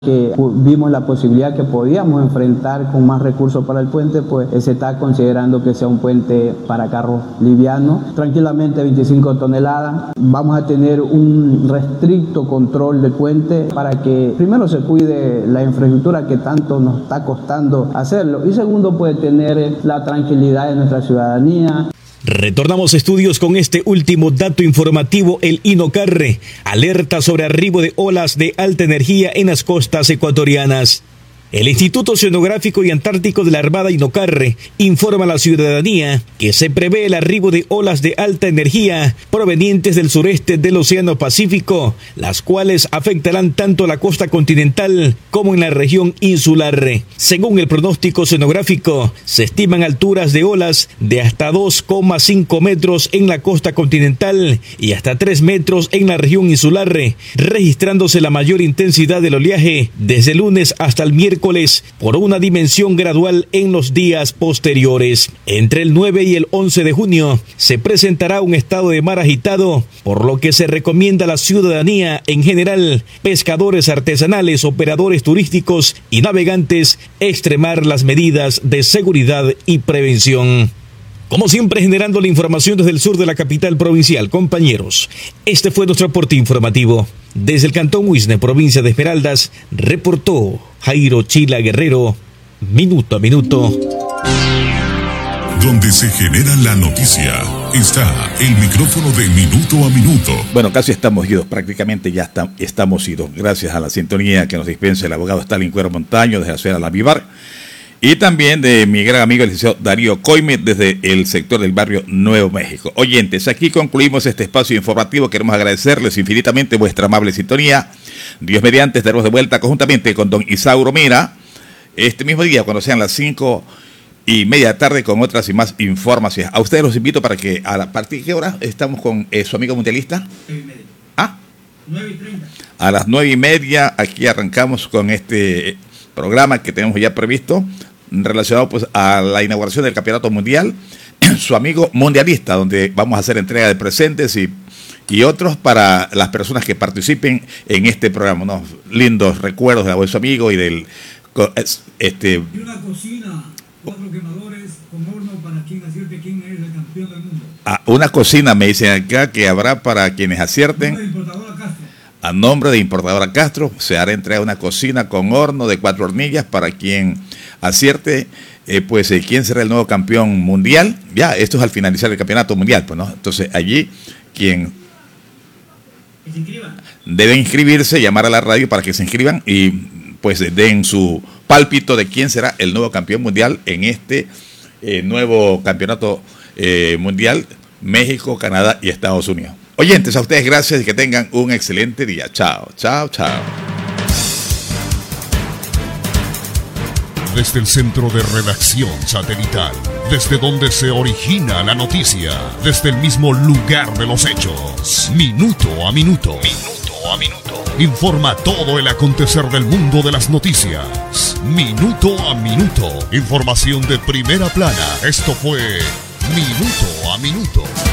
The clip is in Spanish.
que vimos la posibilidad que podíamos enfrentar con más recursos para el puente, pues se está considerando que sea un puente para carros livianos, tranquilamente 25 toneladas. Vamos a tener un restricto control del puente para que primero se cuide la infraestructura que tanto nos está costando hacerlo y segundo puede tener la tranquilidad de nuestra ciudadanía. Retornamos a estudios con este último dato informativo. El INOCARRE alerta sobre arribo de olas de alta energía en las costas ecuatorianas. El Instituto Oceanográfico y Antártico de la Armada INOCARRE informa a la ciudadanía que se prevé el arribo de olas de alta energía provenientes del sureste del Océano Pacífico, las cuales afectarán tanto la costa continental como en la región insular. Según el pronóstico oceanográfico, se estiman alturas de olas de hasta 2,5 metros en la costa continental y hasta 3 metros en la región insular, registrándose la mayor intensidad del oleaje desde el lunes hasta el miércoles por una dimensión gradual en los días posteriores. Entre el 9 y el 11 de junio se presentará un estado de mar agitado, por lo que se recomienda a la ciudadanía en general, pescadores artesanales, operadores turísticos y navegantes, extremar las medidas de seguridad y prevención. Como siempre, generando la información desde el sur de la capital provincial. Compañeros, este fue nuestro aporte informativo. Desde el Cantón Huisne, provincia de Esmeraldas, reportó Jairo Chila Guerrero, Minuto a Minuto. Donde se genera la noticia, está el micrófono de Minuto a Minuto. Bueno, casi estamos idos, prácticamente ya estamos idos. Gracias a la sintonía que nos dispensa el abogado Stalin Cuero Montaño desde Azuela La Vivar. Y también de mi gran amigo el licenciado Darío Coime desde el sector del barrio Nuevo México. Oyentes, aquí concluimos este espacio informativo. Queremos agradecerles infinitamente vuestra amable sintonía. Dios mediante, estaremos de vuelta conjuntamente con don Isauro Mira este mismo día cuando sean las 5:30 de la tarde con otras y más informaciones. A ustedes los invito para que a partir de qué hora estamos con su amigo mundialista. 9:30. A las 9:30 aquí arrancamos con este programa que tenemos ya previsto, relacionado pues a la inauguración del Campeonato Mundial, su amigo mundialista, donde vamos a hacer entrega de presentes y otros para las personas que participen en este programa. Unos lindos recuerdos de su amigo y del Y una cocina, 4 quemadores con horno para quien acierte quién es el campeón del mundo. Una cocina, me dicen acá, que habrá para quienes acierten. A nombre de Importadora Castro se hará entrega de una cocina con horno de 4 hornillas para quien acierte, quién será el nuevo campeón mundial. Ya, esto es al finalizar el campeonato mundial, pues, ¿no? Entonces, allí, quien debe inscribirse, llamar a la radio para que se inscriban y pues den su pálpito de quién será el nuevo campeón mundial en este nuevo campeonato mundial, México, Canadá y Estados Unidos. Oyentes, a ustedes gracias y que tengan un excelente día. Chao, chao, chao. Desde el centro de redacción satelital, desde donde se origina la noticia, desde el mismo lugar de los hechos, minuto a minuto. Minuto a minuto. Informa todo el acontecer del mundo de las noticias. Minuto a minuto. Información de primera plana. Esto fue Minuto a Minuto.